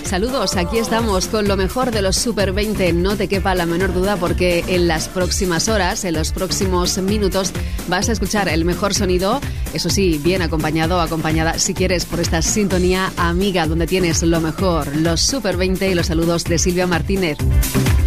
Saludos, aquí estamos con lo mejor de los Super 20. No te quepa la menor duda porque en las próximas horas, en los próximos minutos, vas a escuchar el mejor sonido, eso sí, bien acompañado o acompañada, si quieres, por esta sintonía amiga donde tienes lo mejor, los Super 20 y los saludos de Silvia Martínez.